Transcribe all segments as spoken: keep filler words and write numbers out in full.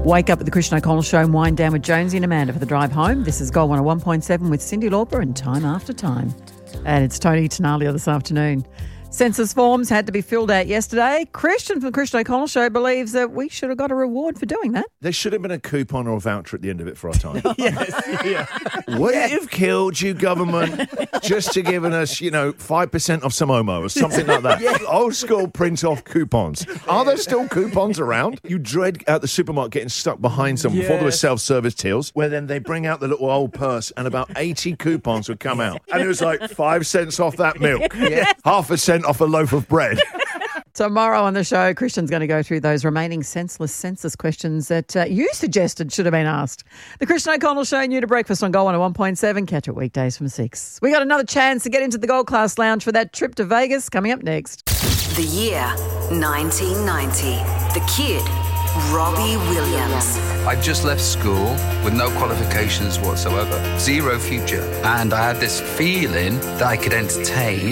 Wake up with the Christian O'Connell Show and wind down with Jonesy and Amanda for the drive home. This is Gold one oh one point seven with Cindy Lauper and Time After Time. And it's Tony Tenalia this afternoon. Census forms had to be filled out yesterday. Christian from the Christian O'Connell Show believes that we should have got a reward for doing that. There should have been a coupon or a voucher at the end of it for our time. Yes, yeah. Would it have killed you, government, just to giving us, you know, five percent off some Omo or something like that? Yeah. Old school print-off coupons. Are there still coupons around? You dread at the supermarket getting stuck behind someone before there were self-service tills, where then they bring out the little old purse and about eighty coupons would come out. And it was like five cents off that milk, yeah. half a cent off a loaf of bread. Tomorrow on the show, Christian's going to go through those remaining senseless census questions that uh, you suggested should have been asked. The Christian O'Connell Show, new to breakfast on Gold one oh one point seven. Catch it weekdays from six. We got another chance to get into the Gold Class Lounge for that trip to Vegas coming up next. The year nineteen ninety. The kid, Robbie Williams. I just left school with no qualifications whatsoever, zero future, and I had this feeling that I could entertain.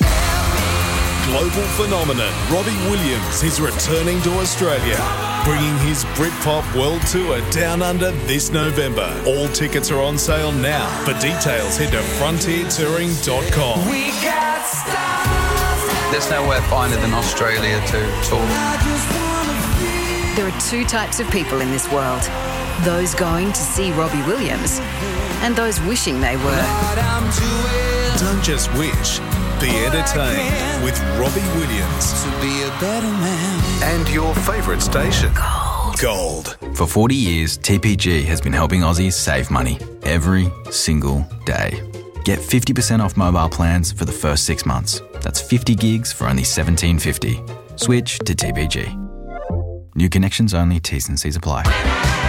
Global phenomenon Robbie Williams is returning to Australia, bringing his Britpop World Tour down under this November. All tickets are on sale now. For details, head to frontier touring dot com. We got stars. There's nowhere finer than Australia to tour. There are two types of people in this world. Those going to see Robbie Williams and those wishing they were. Don't just wish. Be entertained with Robbie Williams. To be a better man. And your favourite station. Gold. Gold. For forty years, T P G has been helping Aussies save money every single day. Get fifty percent off mobile plans for the first six months. That's fifty gigs for only seventeen fifty. Switch to T P G. New connections only, T's and C's apply.